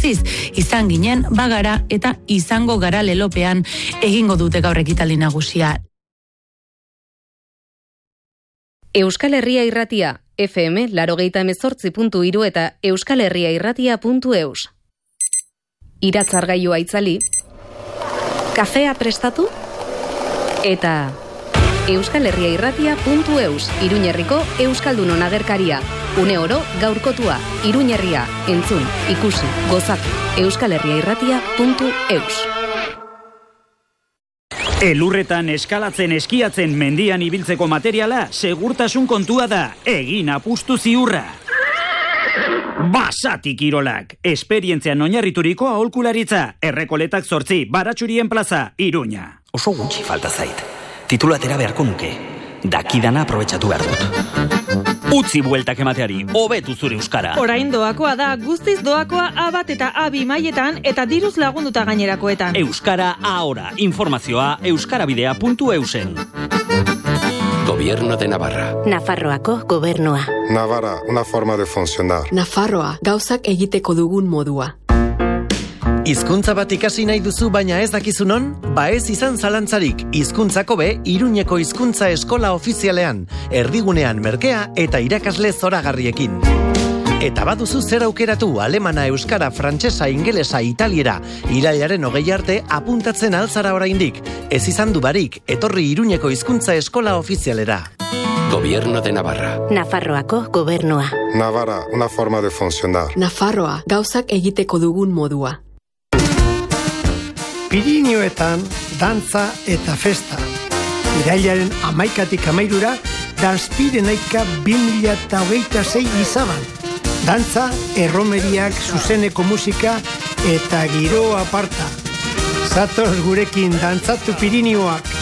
irabaziz, izan ginen bagara eta izango gara lelopean egingo dute gaur ekitaldi nagusia. Euskal Herria Irratia, FM 88.3 eta euskalherriairratia.eus. Iratzargailua itzali, kafea prestatu, eta euskalherriairratia.eus, Iruñerriko Euskaldunon agerkaria. Une oro gaurkotua, Iruñerria, entzun, ikusi, gozatu, euskalherriairratia.eus. Elurretan eskalatzen, eskiatzen, mendian ibiltzeko materiala, segurtasun kontua da, egin apustu ziurra. Basati Kirolak, esperientzian oinarrituriko aholkularitza, Errekoletak 8, Baratxurien plaza, Iruña. Oso gutxi falta zait, titulatera beharko nuke, dakidana aprobetxatu behar dut. Utzi bueltak emateari, hobetu zure euskara. Orain doakoa da, guztiz doakoa A1 eta A2 mailetan eta diruz lagunduta gainerakoetan. Euskara ahora, informazioa euskarabidea.eusen. Gobierno de Navarra. Nafarroako gobernua. Navarra, una forma de funcionar. Nafarroa, gauzak egiteko dugun modua. Hizkuntza bat ikasi nahi duzu baina ez dakizu non? Ba ez izan zalantzarik, hizkuntzako be Iruñeko hizkuntza eskola ofizialean, erdigunean merkea eta irakasle zoragarriekin. Eta baduzu zer aukeratu alemana, euskara, frantsesa, ingelesa, italiera, irailaren 20 arte apuntatzen altzara oraindik. Ez izan du barik, etorri Iruñeko hizkuntza eskola ofizialera. Gobierno de Navarra. Nafarroako gobernua. Navarra, una forma de funcionar. Nafarroa, gauzak egiteko dugun modua. Pirinioetan, dantza eta festa. Irailaren 11tik 13ra, Danspirenaika 2026 izaban. Dantza, erromeriak, zuzeneko musika eta giro aparta. Zatoz gurekin dantzatu Pirinioak.